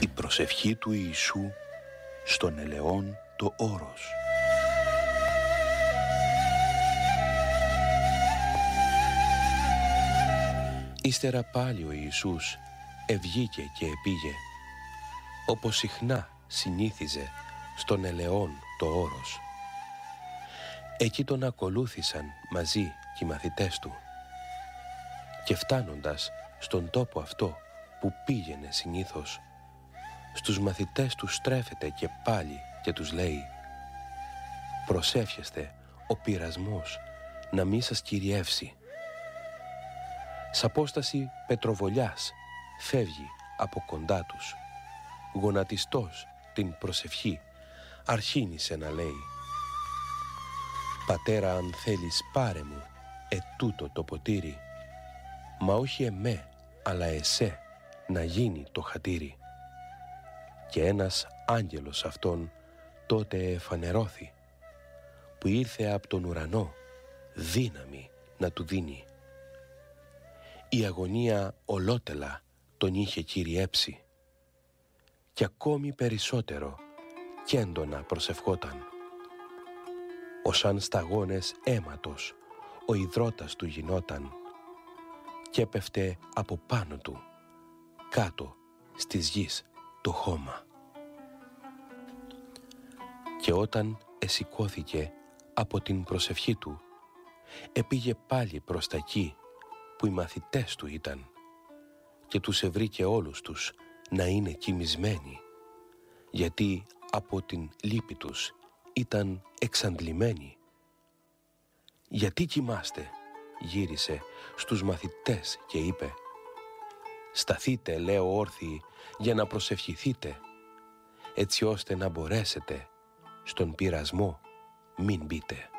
Η προσευχή του Ιησού στον ελαιόν το όρος. Ύστερα πάλι ο Ιησούς ευγήκε και επήγε, όπως συχνά συνήθιζε, στον ελαιόν το όρος. Εκεί τον ακολούθησαν μαζί και οι μαθητές του. Και φτάνοντας στον τόπο αυτό που πήγαινε συνήθως, στους μαθητές του στρέφεται και πάλι και τους λέει, προσεύχεστε ο πειρασμός να μη σας κυριεύσει. Σ' απόσταση πετροβολιάς φεύγει από κοντά τους, γονατιστός την προσευχή αρχίνησε να λέει, «Πατέρα, αν θέλεις πάρε μου ετούτο το ποτήρι, μα όχι εμέ αλλά εσέ να γίνει το χατήρι». Και ένας άγγελος αυτόν τότε εφανερώθη, που ήρθε από τον ουρανό δύναμη να του δίνει. Η αγωνία ολότελα τον είχε κυριέψει και ακόμη περισσότερο κι έντονα προσευχόταν. Ως αν σταγόνες αίματος ο ιδρώτας του γινόταν και έπεφτε από πάνω του κάτω στις γης το χώμα. Και όταν εσηκώθηκε από την προσευχή του, επήγε πάλι προς τα εκεί που οι μαθητές του ήταν και τους ευρήκε όλους τους να είναι κοιμισμένοι, γιατί από την λύπη τους ήταν εξαντλημένοι. «Γιατί κοιμάστε?» γύρισε στους μαθητές και είπε, «Σταθείτε, λέω, όρθιοι, για να προσευχηθείτε, έτσι ώστε να μπορέσετε στον πειρασμό μην μπείτε».